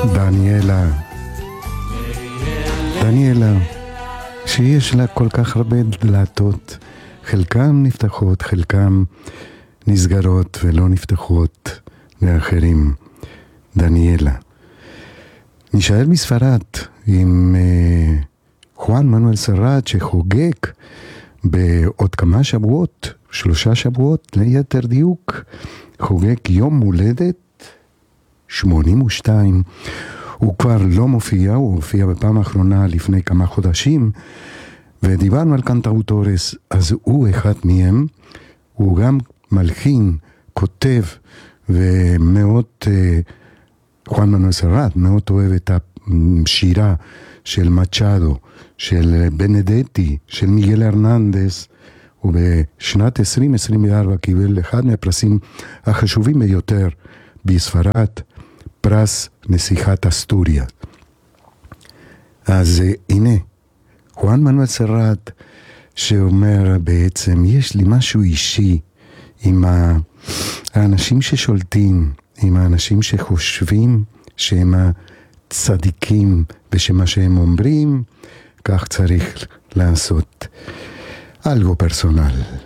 דניאלה, שיש לה כל כך הרבה דלתות, חלקם נפתחות, חלקם נסגרות ולא נפתחות לאחרים. דניאלה. נשאל מספרד עם חואן מנואל סרט שחוגג בעוד כמה שבועות, 3 שבועות ליתר דיוק, חוגג יום הולדת 82. הוא כבר לא מופיע, הוא הופיע בפעם האחרונה לפני כמה חודשים, ודיברנו על קנטאוטורס, אז הוא אחד מהם. הוא גם מלחין, כותב, ומאוד, חואן מנואל סרט מאוד אוהב את השירה של מצ'אדו, של בנדטי, של מיגל הרננדס, ובשנת 2024 קיבל אחד מהפרסים החשובים ביותר בספרד, פרס נסיכת אסטוריה. אז הנה, חואן מנואל סרט שאומר בעצם, יש לי משהו אישי עם האנשים ששולטים, עם האנשים שחושבים שהם הצדיקים ושמה שהם אומרים, כך צריך לעשות. אלגו פרסונל.